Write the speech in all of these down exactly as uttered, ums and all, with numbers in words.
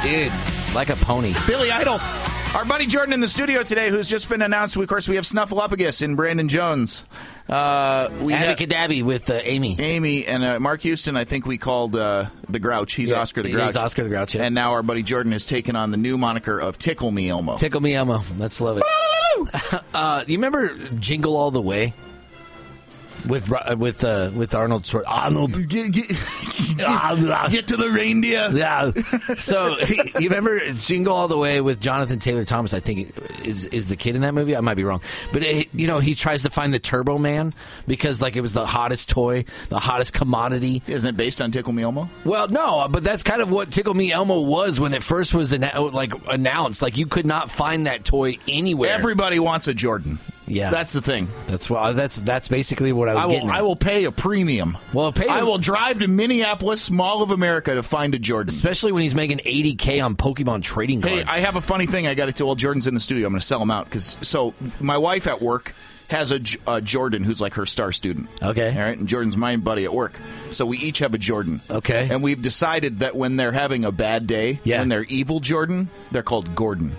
Dude, like a pony. Billy Idol. Our buddy Jordan in the studio today, who's just been announced. Of course, we have Snuffleupagus in Brandon Jones. Uh, we Abby with uh, Amy. Amy and uh, Mark Houston, I think we called uh, the Grouch. He's yeah, Oscar the Grouch. He's Oscar the Grouch, yeah. And now our buddy Jordan has taken on the new moniker of Tickle Me Elmo. Tickle Me Elmo. Let's love it. uh, you remember Jingle All the Way? With uh, with uh, with Arnold Schwarzenegger. Arnold, get, get, get, get to the reindeer. Yeah. So you remember Jingle All the Way with Jonathan Taylor Thomas? I think is is the kid in that movie. I might be wrong, but it, you know he tries to find the Turbo Man because like it was the hottest toy, the hottest commodity. Isn't it based on Tickle Me Elmo? Well, no, but that's kind of what Tickle Me Elmo was when it first was an, like announced. Like you could not find that toy anywhere. Everybody wants a Jordan. Yeah, that's the thing. That's well, that's that's basically what I was I will, getting at. I will pay a premium. Well, pay. I will drive to Minneapolis, Mall of America, to find a Jordan, especially when he's making eighty K on Pokemon trading cards. Hey, I have a funny thing. I got to tell. Well, Jordan's in the studio. I'm going to sell him out because so my wife at work has a, a Jordan who's like her star student. Okay, all right, and Jordan's my buddy at work. So we each have a Jordan. Okay, and we've decided that when they're having a bad day, yeah. when they're evil Jordan, they're called Gordon.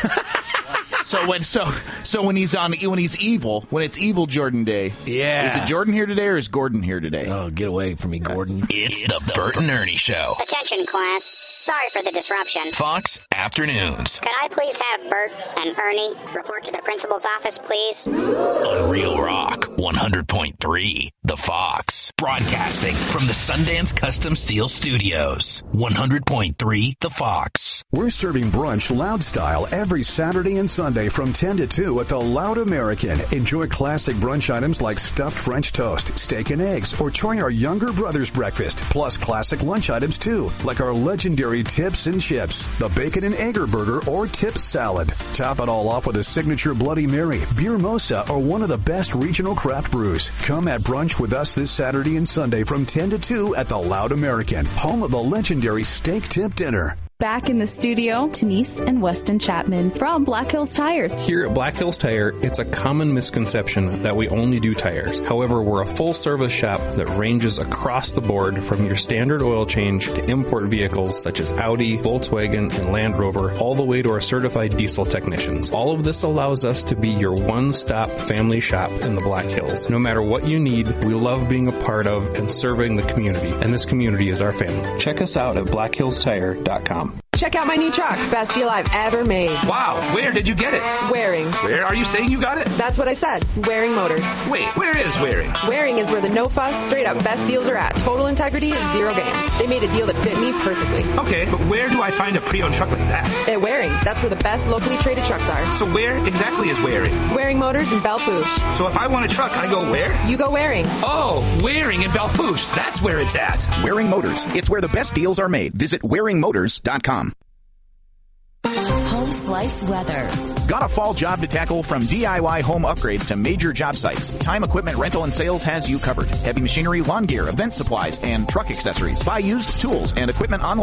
So when so so when he's on when he's evil, when it's evil Jordan Day, yeah, is it Jordan here today or is Gordon here today? Oh, get away from me, Gordon! It's, it's the, the Bert and Ernie Show. Attention, class. Sorry for the disruption. Fox Afternoons. Could I please have Bert and Ernie report to the principal's office, please? On Real Rock one hundred point three, The Fox. Broadcasting from the Sundance Custom Steel Studios. one hundred point three, The Fox. We're serving brunch loud style every Saturday and Sunday from ten to two at the Loud American. Enjoy classic brunch items like stuffed French toast, steak and eggs, or try our younger brother's breakfast. Plus classic lunch items too, like our legendary tips and chips, the bacon and egger burger or tip salad. Top it all off with a signature Bloody Mary, beer mosa, or one of the best regional craft brews. Come at brunch with us this Saturday and Sunday from ten to two at the Loud American, home of the legendary steak tip dinner. Back in the studio, Denise and Weston Chapman from Black Hills Tire. Here at Black Hills Tire, it's a common misconception that we only do tires. However, we're a full-service shop that ranges across the board from your standard oil change to import vehicles such as Audi, Volkswagen, and Land Rover, all the way to our certified diesel technicians. All of this allows us to be your one-stop family shop in the Black Hills. No matter what you need, we love being a part of and serving the community, and this community is our family. Check us out at black hills tire dot com. Check out my new truck. Best deal I've ever made. Wow. Where did you get it? Waring. Where are you saying you got it? That's what I said. Waring Motors. Wait, where is Waring? Waring is where the no fuss, straight up best deals are at. Total integrity, zero games. They made a deal that fit me perfectly. Okay, but where do I find a pre-owned truck like that? At Waring. That's where the best locally traded trucks are. So where exactly is Waring? Waring Motors in Belle Fourche. So if I want a truck, I go where? You go Waring. Oh, Waring in Belle Fourche. That's where it's at. Waring Motors. It's where the best deals are made. Visit waring motors dot com. Home Slice Weather. Got a fall job to tackle? From D I Y home upgrades to major job sites, Time Equipment Rental and Sales has you covered. Heavy machinery, lawn gear, event supplies, and truck accessories. Buy used tools and equipment online.